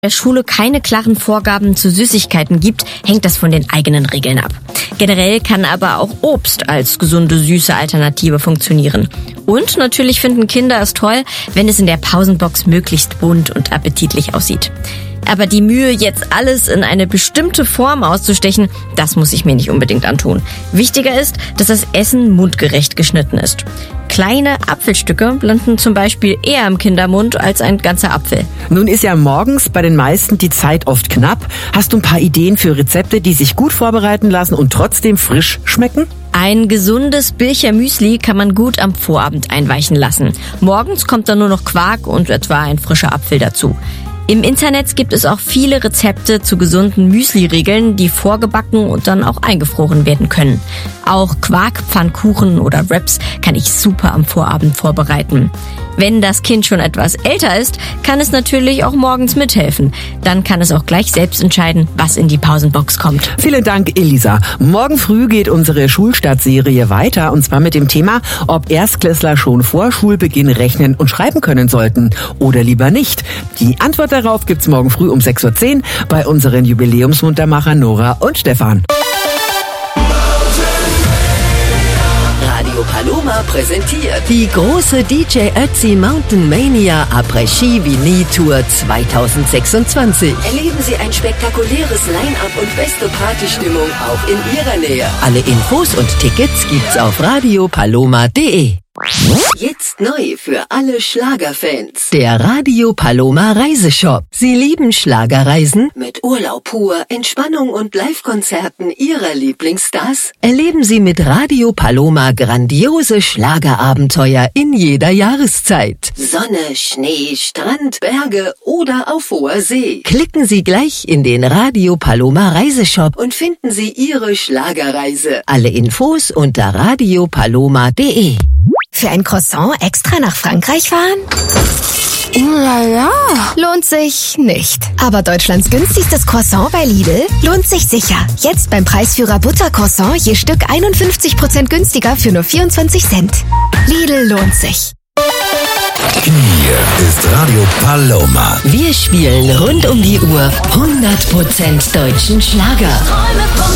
der Schule keine klaren Vorgaben zu Süßigkeiten gibt, hängt das von den eigenen Regeln ab. Generell kann aber auch Obst als gesunde, süße Alternative funktionieren. Und natürlich finden Kinder es toll, wenn es in der Pausenbox möglichst bunt und appetitlich aussieht. Aber die Mühe, jetzt alles in eine bestimmte Form auszustechen, das muss ich mir nicht unbedingt antun. Wichtiger ist, dass das Essen mundgerecht geschnitten ist. Kleine Apfelstücke landen zum Beispiel eher im Kindermund als ein ganzer Apfel. Nun ist ja morgens bei den meisten die Zeit oft knapp. Hast du ein paar Ideen für Rezepte, die sich gut vorbereiten lassen und trotzdem frisch schmecken? Ein gesundes Bilcher Müsli kann man gut am Vorabend einweichen lassen. Morgens kommt dann nur noch Quark und etwa ein frischer Apfel dazu. Im Internet gibt es auch viele Rezepte zu gesunden Müsli-Riegeln, die vorgebacken und dann auch eingefroren werden können. Auch Quarkpfannkuchen oder Wraps kann ich super am Vorabend vorbereiten. Wenn das Kind schon etwas älter ist, kann es natürlich auch morgens mithelfen. Dann kann es auch gleich selbst entscheiden, was in die Pausenbox kommt. Vielen Dank, Elisa. Morgen früh geht unsere Schulstartserie weiter, und zwar mit dem Thema, ob Erstklässler schon vor Schulbeginn rechnen und schreiben können sollten oder lieber nicht. Die Antwort darauf gibt's morgen früh um 6:10 Uhr bei unseren Jubiläumsmuntermachern Nora und Stefan. Radio Paloma präsentiert die große DJ Ötzi Mountain Mania Après-Ski Vini Tour 2026. Erleben Sie ein spektakuläres Line-Up und beste Partystimmung auch in Ihrer Nähe. Alle Infos und Tickets gibt's auf radiopaloma.de. Jetzt neu für alle Schlagerfans. Der Radio Paloma Reiseshop. Sie lieben Schlagerreisen? Mit Urlaub pur, Entspannung und Live-Konzerten Ihrer Lieblingsstars? Erleben Sie mit Radio Paloma grandiose Schlagerabenteuer in jeder Jahreszeit. Sonne, Schnee, Strand, Berge oder auf hoher See. Klicken Sie gleich in den Radio Paloma Reiseshop und finden Sie Ihre Schlagerreise. Alle Infos unter radiopaloma.de. Für ein Croissant extra nach Frankreich fahren? Ja. Lohnt sich nicht. Aber Deutschlands günstigstes Croissant bei Lidl lohnt sich sicher. Jetzt beim Preisführer Buttercroissant je Stück 51% günstiger für nur 24 Cent. Lidl lohnt sich. Hier ist Radio Paloma. Wir spielen rund um die Uhr 100% deutschen Schlager.